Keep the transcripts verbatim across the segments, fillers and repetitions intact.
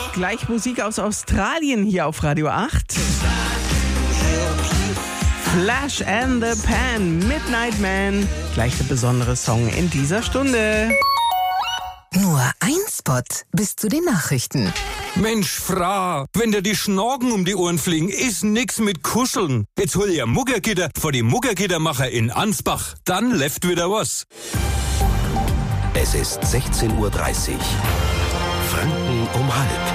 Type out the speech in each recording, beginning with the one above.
Gleich Musik aus Australien hier auf Radio acht. Flash and the Pan, Midnight Man. Gleich der besondere Song in dieser Stunde. Nur ein Spot bis zu den Nachrichten. Mensch, Frau, wenn dir die Schnorken um die Ohren fliegen, ist nix mit Kuscheln. Jetzt hol ihr Muggergitter vor die Muggergittermacher in Ansbach. Dann läuft wieder was. Es ist sechzehn Uhr dreißig. Franken um halb.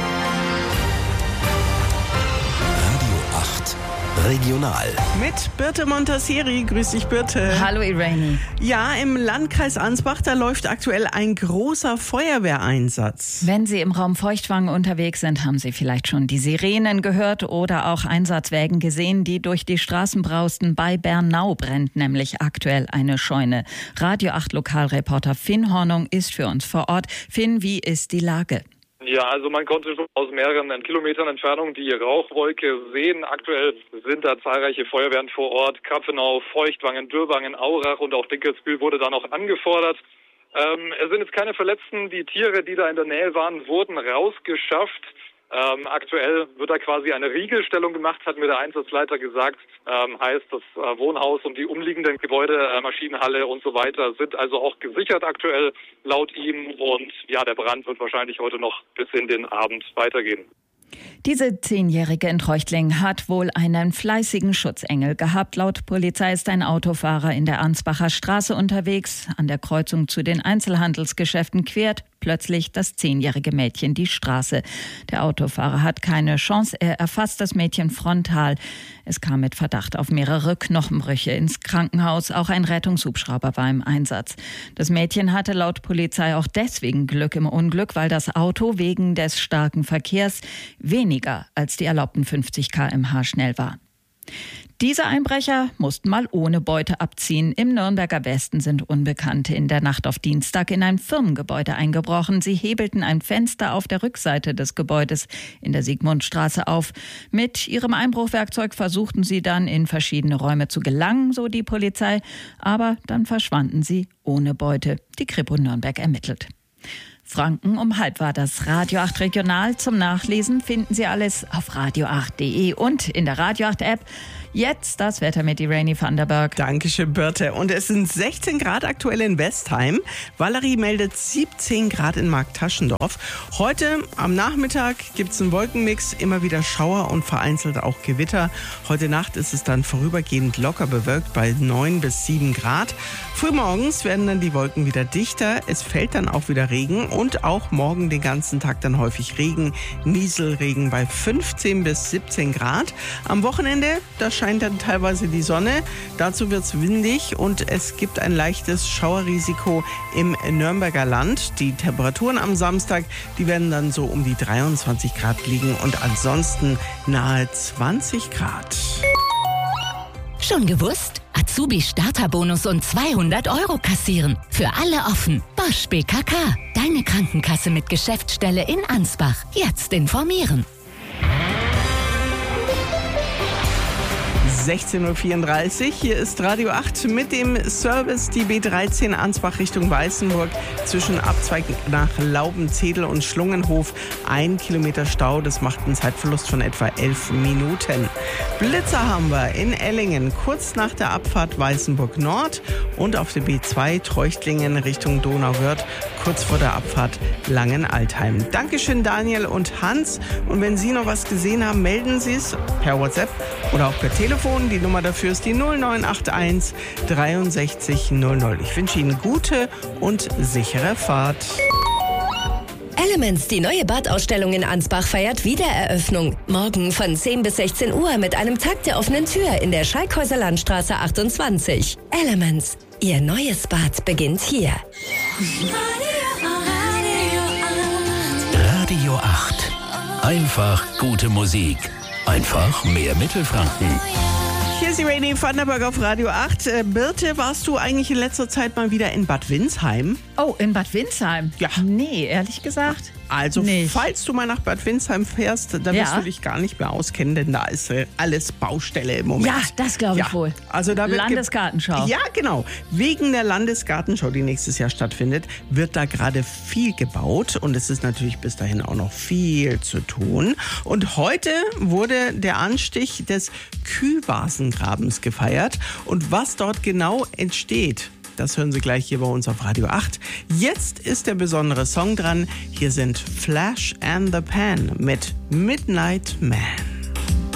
Radio acht. Regional. Mit Birte Montassieri. Grüß dich, Birte. Hallo, Irene. Ja, im Landkreis Ansbach, da läuft aktuell ein großer Feuerwehreinsatz. Wenn Sie im Raum Feuchtwangen unterwegs sind, haben Sie vielleicht schon die Sirenen gehört oder auch Einsatzwägen gesehen, die durch die Straßen brausten. Bei Bernau brennt nämlich aktuell eine Scheune. Radio acht Lokalreporter Finn Hornung ist für uns vor Ort. Finn, wie ist die Lage? Ja, also man konnte schon aus mehreren Kilometern Entfernung die Rauchwolke sehen. Aktuell sind da zahlreiche Feuerwehren vor Ort. Krapfenau, Feuchtwangen, Dürrwangen, Aurach und auch Dinkelsbühl wurde da noch angefordert. Ähm, es sind jetzt keine Verletzten. Die Tiere, die da in der Nähe waren, wurden rausgeschafft. Ähm, aktuell wird da quasi eine Riegelstellung gemacht, hat mir der Einsatzleiter gesagt. Ähm, heißt, das äh, Wohnhaus und die umliegenden Gebäude, äh, Maschinenhalle und so weiter sind also auch gesichert aktuell laut ihm. Und ja, der Brand wird wahrscheinlich heute noch bis in den Abend weitergehen. Diese zehnjährige Entreuchtling hat wohl einen fleißigen Schutzengel gehabt. Laut Polizei ist ein Autofahrer in der Ansbacher Straße unterwegs. An der Kreuzung zu den Einzelhandelsgeschäften quert plötzlich das zehnjährige Mädchen die Straße. Der Autofahrer hat keine Chance. Er erfasst das Mädchen frontal. Es kam mit Verdacht auf mehrere Knochenbrüche ins Krankenhaus. Auch ein Rettungshubschrauber war im Einsatz. Das Mädchen hatte laut Polizei auch deswegen Glück im Unglück, weil das Auto wegen des starken Verkehrs weniger als die erlaubten fünfzig Kilometer pro Stunde schnell war. Diese Einbrecher mussten mal ohne Beute abziehen. Im Nürnberger Westen sind Unbekannte in der Nacht auf Dienstag in ein Firmengebäude eingebrochen. Sie hebelten ein Fenster auf der Rückseite des Gebäudes in der Sigmundstraße auf. Mit ihrem Einbruchwerkzeug versuchten sie dann in verschiedene Räume zu gelangen, so die Polizei. Aber dann verschwanden sie ohne Beute. Die Kripo Nürnberg ermittelt. Franken um halb war das Radio acht Regional. Zum Nachlesen finden Sie alles auf radio acht punkt de und in der Radio acht App. Jetzt das Wetter mit Irene van der Berg. Dankeschön, Birte. Und es sind sechzehn Grad aktuell in Westheim. Valerie meldet siebzehn Grad in Marktaschendorf. Heute am Nachmittag gibt es einen Wolkenmix, immer wieder Schauer und vereinzelt auch Gewitter. Heute Nacht ist es dann vorübergehend locker bewölkt bei neun bis sieben Grad. Frühmorgens werden dann die Wolken wieder dichter. Es fällt dann auch wieder Regen und auch morgen den ganzen Tag dann häufig Regen, Nieselregen bei fünfzehn bis siebzehn Grad. Am Wochenende, da scheint dann teilweise die Sonne. Dazu wird es windig und es gibt ein leichtes Schauerrisiko im Nürnberger Land. Die Temperaturen am Samstag, die werden dann so um die dreiundzwanzig Grad liegen und ansonsten nahe zwanzig Grad. Schon gewusst? Azubi-Starterbonus und zweihundert Euro kassieren. Für alle offen. Bosch B K K. Deine Krankenkasse mit Geschäftsstelle in Ansbach. Jetzt informieren. sechzehn Uhr vierunddreißig, hier ist Radio acht mit dem Service die B dreizehn Ansbach Richtung Weißenburg zwischen Abzweig nach Laubenzedel und Schlungenhof. Ein Kilometer Stau, das macht einen Zeitverlust von etwa elf Minuten. Blitzer haben wir in Ellingen, kurz nach der Abfahrt Weißenburg Nord und auf der B zwei Treuchtlingen Richtung Donauwörth, kurz vor der Abfahrt Langenaltheim. Dankeschön Daniel und Hans und wenn Sie noch was gesehen haben, melden Sie es per WhatsApp oder auch per Telefon. Die Nummer dafür ist die null neun acht eins dreiundsechzig null null. Ich wünsche Ihnen gute und sichere Fahrt. Elements, die neue Badausstellung in Ansbach, feiert Wiedereröffnung. Morgen von zehn bis sechzehn Uhr mit einem Tag der offenen Tür in der Schalkhäuser Landstraße achtundzwanzig. Elements, Ihr neues Bad beginnt hier. Radio acht. Einfach gute Musik. Einfach mehr Mittelfranken. Hier ist Irene van der Berg auf Radio acht. Äh, Birte, warst du eigentlich in letzter Zeit mal wieder in Bad Windsheim? Oh, in Bad Windsheim? Ja. Nee, ehrlich gesagt Also, nicht. falls du mal nach Bad Windsheim fährst, da wirst Ja. du dich gar nicht mehr auskennen, denn da ist äh, alles Baustelle im Moment. Ja, das glaube ich Ja, wohl. Also da wird ge- Landesgartenschau. Ja, genau. Wegen der Landesgartenschau, die nächstes Jahr stattfindet, wird da gerade viel gebaut und es ist natürlich bis dahin auch noch viel zu tun. Und heute wurde der Anstich des Kühvasengrabens gefeiert und was dort genau entsteht, das hören Sie gleich hier bei uns auf Radio acht. Jetzt ist der besondere Song dran. Hier sind Flash and the Pan mit Midnight Man.